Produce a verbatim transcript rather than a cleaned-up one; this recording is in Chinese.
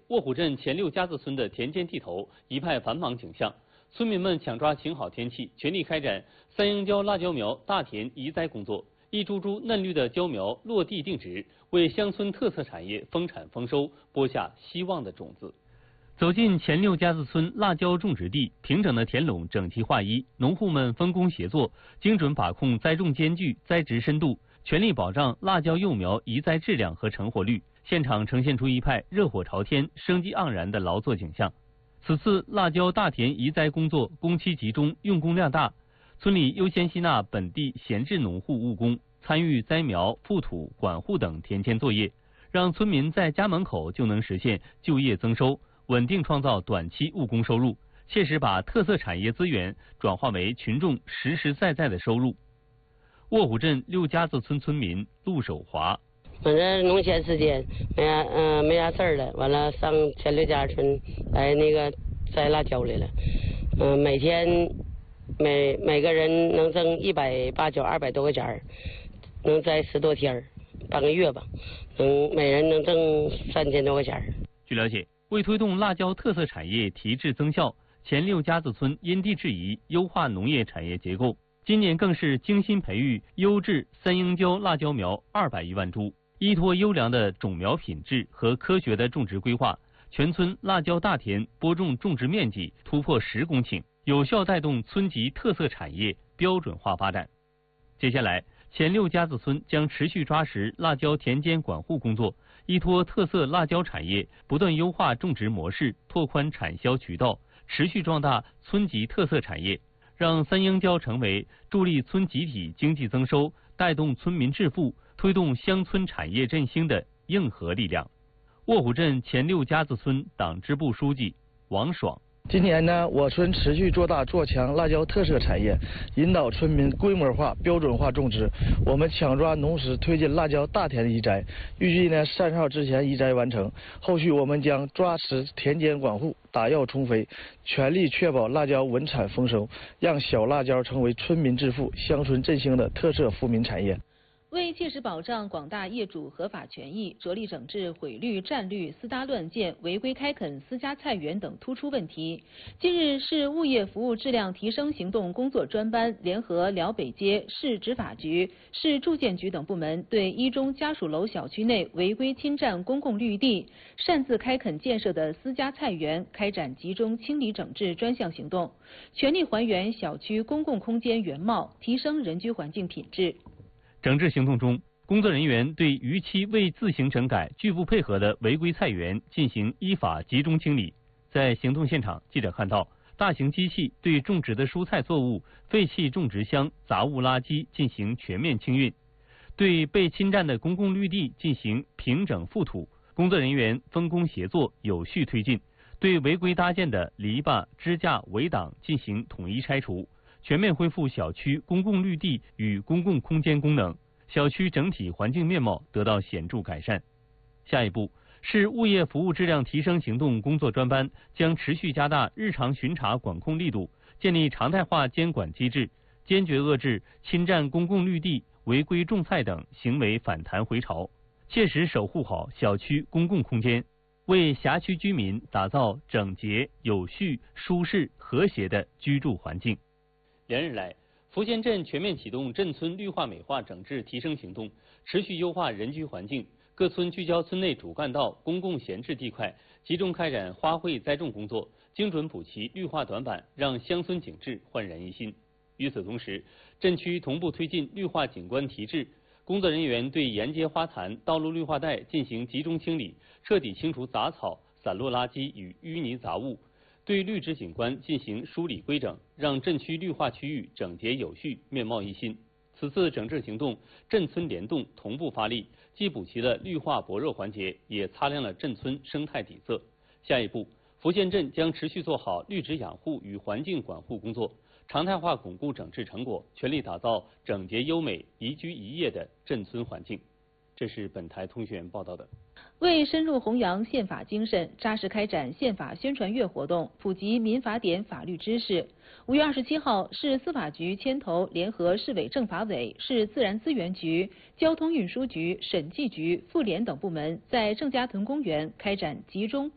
卧虎镇前六家子村的田间地头一派繁忙景象，村民们抢抓晴好天气，全力开展三英椒辣椒苗大田移栽工作。一株株嫩绿的椒苗落地定植，为乡村特色产业丰产丰收播下希望的种子。走进前六家子村辣椒种植地，平整的田垄整齐划一，农户们分工协作，精准把控栽种间距、栽植深度，全力保障辣椒幼苗移栽质量和成活率。现场呈现出一派热火朝天、生机盎然的劳作景象。此次辣椒大田移栽工作工期集中，用工量大，村里优先吸纳本地闲置农户务工，参与栽苗、覆土、管护等田间作业，让村民在家门口就能实现就业增收，稳定创造短期务工收入，切实把特色产业资源转化为群众实实在在的收入。卧虎镇六家子村村民陆守华。 反正农闲时间没啥嗯、呃、没啥事儿了，完了上前六家村来那个摘辣椒来了，嗯、呃、每天每每个人能挣一百八九二百多块钱儿，能摘十多天儿，半个月吧，能每人能挣三千多块钱儿。 据了解，为推动辣椒特色产业提质增效，前六家子村因地制宜优化农业产业结构，今年更是精心培育优质三英椒辣椒苗二百余万株。依托优良的种苗品质和科学的种植规划，全村辣椒大田播种种植面积突破十公顷，有效带动村级特色产业标准化发展。接下来，前六家子村将持续抓实辣椒田间管护工作，依托特色辣椒产业，不断优化种植模式，拓宽产销渠道，持续壮大村级特色产业，让三英椒成为助力村集体经济增收、带动村民致富、推动乡村产业振兴的硬核力量。卧虎镇前六家子村党支部书记王爽。 今年呢，我村持续做大做强辣椒特色产业，引导村民规模化、标准化种植。我们抢抓农时推进辣椒大田移栽，预计呢三十号之前移栽完成。后续我们将抓实田间管护，打药充肥，全力确保辣椒稳产丰收，让小辣椒成为村民致富、乡村振兴的特色富民产业。 为切实保障广大业主合法权益，着力整治毁绿、占绿、私搭乱建、违规开垦私家菜园等突出问题。近日，市物业服务质量提升行动工作专班联合辽北街市执法局、市住建局等部门，对一中家属楼小区内违规侵占公共绿地、擅自开垦建设的私家菜园开展集中清理整治专项行动，全力还原小区公共空间原貌，提升人居环境品质。 整治行动中，工作人员对逾期未自行整改、拒不配合的违规菜园进行依法集中清理。在行动现场，记者看到大型机器对种植的蔬菜作物、废弃种植箱、杂物垃圾进行全面清运，对被侵占的公共绿地进行平整覆土。工作人员分工协作，有序推进，对违规搭建的篱笆、支架、围挡进行统一拆除。全面恢复小区公共绿地与公共空间功能，小区整体环境面貌得到显著改善。下一步，市物业服务质量提升行动工作专班将持续加大日常巡查管控力度，建立常态化监管机制，坚决遏制侵占公共绿地、违规种菜等行为反弹回潮，切实守护好小区公共空间，为辖区居民打造整洁、有序、舒适、和谐的居住环境。连日来，福县镇全面启动镇村绿化美化整治提升行动，持续优化人居环境。各村聚焦村内主干道、公共闲置地块，集中开展花卉栽种工作，精准补齐绿化短板，让乡村景致焕然一新。与此同时，镇区同步推进绿化景观提质，工作人员对沿街花坛、道路绿化带进行集中清理，彻底清除杂草、散落垃圾与淤泥杂物。对绿植景观进行梳理规整，让镇区绿化区域整洁有序、面貌一新。此次整治行动，镇村联动同步发力，既补齐了绿化薄弱环节，也擦亮了镇村生态底色。下一步，福县镇将持续做好绿植养护与环境管护工作，常态化巩固整治成果，全力打造整洁优美、宜居宜业的镇村环境。这是本台通讯员报道的。 为深入弘扬宪法精神，扎实开展宪法宣传月活动，普及民法典法律知识。五月二十七号，市司法局牵头联合市委政法委、市自然资源局、交通运输局、审计局、妇联等部门，在郑家屯公园开展集中